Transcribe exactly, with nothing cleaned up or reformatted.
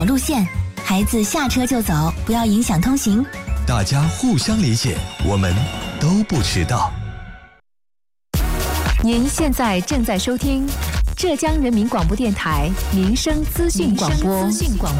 路线，孩子下车就走，不要影响通行。 大家互相理解，我们都不迟到。 您现在正在收听浙江人民广播电台民生资讯广播。